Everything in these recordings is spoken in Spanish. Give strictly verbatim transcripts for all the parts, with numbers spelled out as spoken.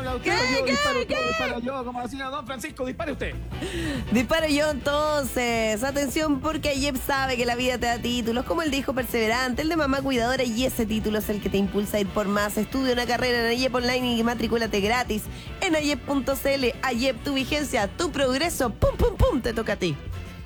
dispara usted, ¿Qué, yo qué, disparo, qué? yo disparo yo, como decía don Francisco, dispare usted. Disparo yo entonces. Atención, porque Ayep sabe que la vida te da títulos, como el de hijo perseverante, el de mamá cuidadora, y ese título es el que te impulsa a ir por más. Estudia una carrera en Ayep Online y matrículate gratis en ayep punto cl. Ayep, tu vigencia, tu progreso. Pum, pum, pum, te toca a ti.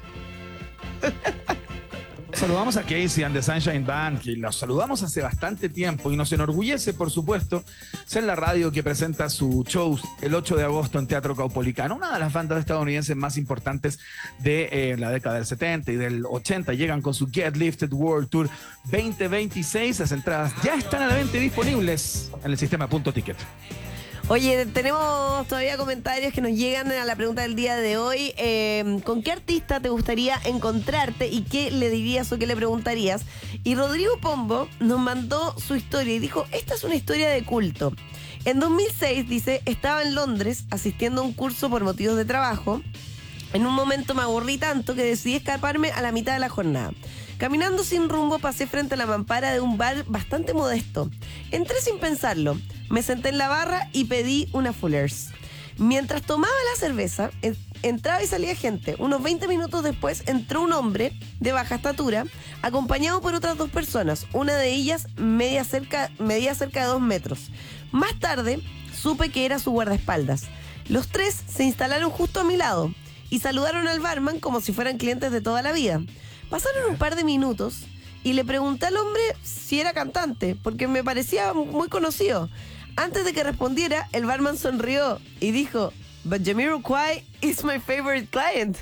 Saludamos a Casey and the Sunshine Band, que los saludamos hace bastante tiempo y nos enorgullece, por supuesto, ser la radio que presenta su show el ocho de agosto en Teatro Caupolicano, una de las bandas estadounidenses más importantes de eh, la década del setenta y del ochenta. Llegan con su Get Lifted World Tour veinte veintiséis. Las entradas ya están a la venta y disponibles en el sistema Punto Ticket. Oye, tenemos todavía comentarios que nos llegan a la pregunta del día de hoy. Eh, ¿Con qué artista te gustaría encontrarte y qué le dirías o qué le preguntarías? Y Rodrigo Pombo nos mandó su historia y dijo, esta es una historia de culto. En dos mil seis, dice, estaba en Londres asistiendo a un curso por motivos de trabajo. En un momento me aburrí tanto que decidí escaparme a la mitad de la jornada. Caminando sin rumbo pasé frente a la mampara de un bar bastante modesto. Entré sin pensarlo. Me senté en la barra y pedí una Fuller's. Mientras tomaba la cerveza, en- entraba y salía gente. Unos veinte minutos después entró un hombre de baja estatura, acompañado por otras dos personas. Una de ellas media cerca, medía cerca de dos metros. Más tarde, supe que era su guardaespaldas. Los tres se instalaron justo a mi lado y saludaron al barman como si fueran clientes de toda la vida. Pasaron un par de minutos y le pregunté al hombre si era cantante, porque me parecía muy conocido. Antes de que respondiera, el barman sonrió y dijo, "But Jamiroquai is my favorite client."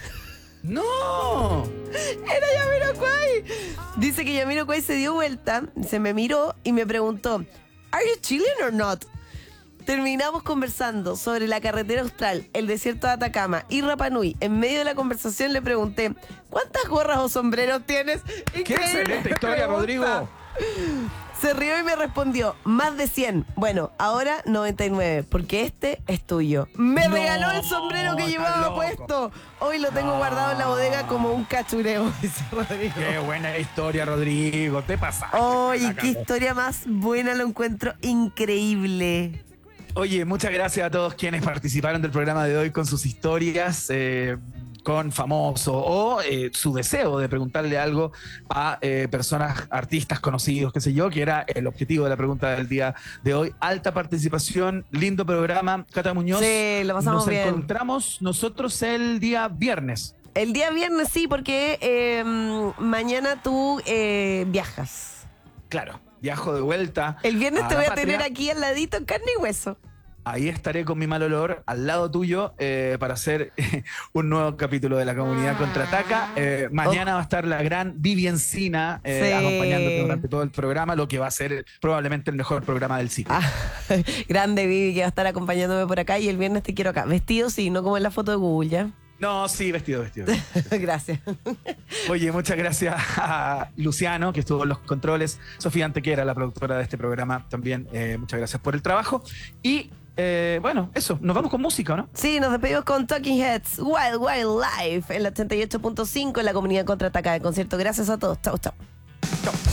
¡No! ¡Era Jamiroquai! Dice que Jamiroquai se dio vuelta, se me miró y me preguntó, "Are you chilling or not?" Terminamos conversando sobre la carretera austral, el desierto de Atacama y Rapa Nui. En medio de la conversación le pregunté, ¿cuántas gorras o sombreros tienes? ¡Qué Increíble excelente historia, pregunta. Rodrigo! Se rió y me respondió, más de cien. Bueno, ahora noventa y nueve, porque este es tuyo. Me No, regaló el sombrero que estás llevaba loco. puesto. Hoy lo tengo No. guardado en la bodega como un cachureo, dice Rodrigo. ¡Qué buena historia, Rodrigo! Te pasaste. Oye, La qué cagó. historia más buena, lo encuentro increíble. Oye, muchas gracias a todos quienes participaron del programa de hoy con sus historias, eh, con famosos o eh, su deseo de preguntarle algo a eh, personas, artistas conocidos, qué sé yo, que era el objetivo de la pregunta del día de hoy. Alta participación, lindo programa. Cata Muñoz, Sí, lo pasamos nos bien. encontramos nosotros el día viernes. El día viernes sí, porque eh, mañana tú eh, viajas. Claro, viajo de vuelta. El viernes te la voy a patria. tener aquí al ladito en carne y hueso. Ahí estaré con mi mal olor al lado tuyo eh, para hacer eh, un nuevo capítulo de La Comunidad Contraataca. Eh, mañana va a estar la gran Vivi Encina eh, Sí. acompañándote durante todo el programa, lo que va a ser probablemente el mejor programa del ciclo. Ah, grande Vivi que va a estar acompañándome por acá y el viernes te quiero acá. Vestido sí, no como en la foto de Google, ¿ya? No, sí, vestido, vestido. Gracias. Oye, muchas gracias a Luciano, que estuvo en los controles. Sofía Antequera, la productora de este programa, también eh, muchas gracias por el trabajo. Y eh, bueno, eso, nos vamos con música, ¿no? Sí, nos despedimos con Talking Heads, Wild Wild Life, en la ochenta y ocho punto cinco en la Comunidad Contraataca de concierto. Gracias a todos. Chau, chau. Chao.